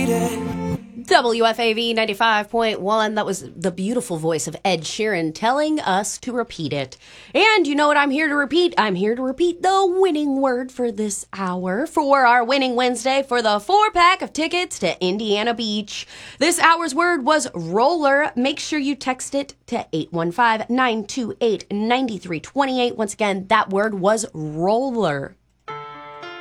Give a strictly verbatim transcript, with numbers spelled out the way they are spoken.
repeat it. W F A V ninety-five point one. That was the beautiful voice of Ed Sheeran telling us to repeat it. And you know what I'm here to repeat? I'm here to repeat the winning word for this hour for our winning Wednesday for the four pack of tickets to Indiana Beach. This hour's word was roller. Make sure you text it to eight one five, nine two eight, nine three two eight. Once again, that word was roller.